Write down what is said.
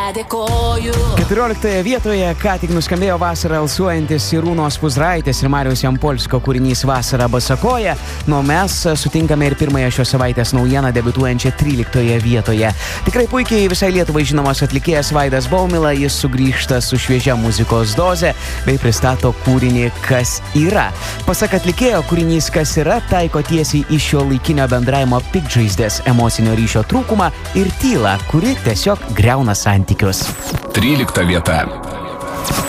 14 vietoje ką tik nuskambėjo vasarą alsuojantis Irūnos Puzraitės ir Mariaus Jampolskio kūrinys Vasara basakoja. Nu, mes sutinkame ir pirmąją šios savaitės naujieną debiutuojančią 13 vietoje. Tikrai puikiai visai Lietuvai žinomas atlikėjas Vaidas Baumila, jis sugrįžta su šviežia muzikos doze bei pristato kūrinį Kas yra. Pasak atlikėjo, kūrinys Kas yra taiko tiesiai į šiuolaikinio bendravimo piktžaizdės, emocinio ryšio trūkumą ir tylą, kuri tiesiog griauna santykius. 13 vieta.